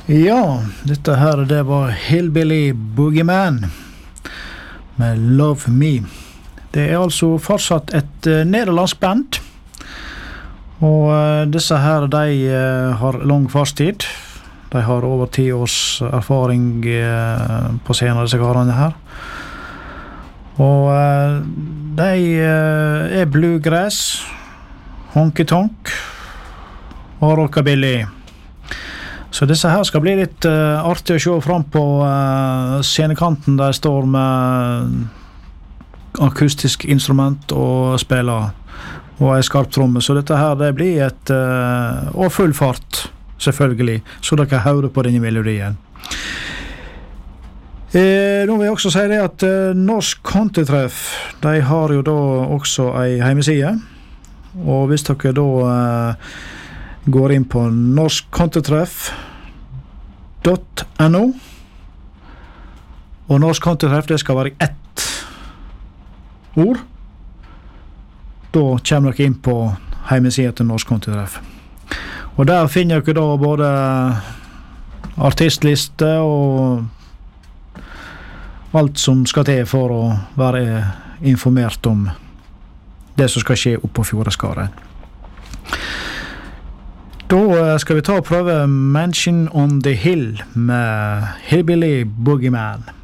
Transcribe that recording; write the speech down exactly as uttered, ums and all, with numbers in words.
Ja, dette her det var Hillbilly Boogeyman med Love Me. Det er altså fortsatt et uh, nederlandsk band, og uh, disse her de uh, har lang fartstid. De har over ti års erfaring uh, på scenen, disse karene her. Og uh, de uh, er bluegrass, honky-tonk og rockabilly. Så disse her skal bli litt uh, artig å se fram på uh, scenekanten der står med akustisk instrument og spiller og en skarp tromme. Så dette her det blir et uh, og full fart selvfølgelig, så dere kan høre på denne melodien. Eh, nå vil jeg også si det at uh, Norsk Countrytreff, de har jo da også en hjemmeside, og hvis dere da uh, går inn på norsk countrytreff punktum no, og Norsk Countrytreff det skal være ett ord, da kommer dere inn på hjemmesiden til Norsk Countrytreff. Og der finner dere da både artistliste og alt som skal til for å være informert om det som skal skje oppe på Fjordeskaret. Da skal vi ta og prøve Mansion on the Hill med Hillbilly Boogeyman.